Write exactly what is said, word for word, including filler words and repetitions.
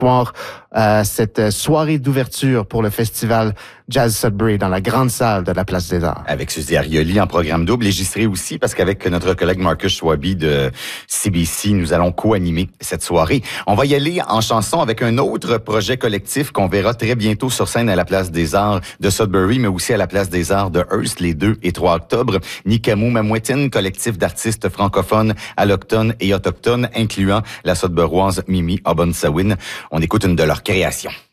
pour euh, cette soirée d'ouverture pour le festival Jazz Sudbury dans la grande salle de la Place des Arts. Avec Suzy Arioli en programme double, et j'y serai aussi parce qu'avec notre collègue Marcus Schwabi de C B C, nous allons co-animer cette soirée. On va y aller en chanson avec un autre projet collectif qu'on verra très bientôt sur scène à la Place des Arts de Sudbury, mais aussi à la Place des Arts de Hearst les deux et trois octobre. Nikamu Mamouetine, collectif d'artistes francophones, allochtones et autochtones, incluant la Sudburoise Mimi Obonsawin. On écoute une de leurs créations.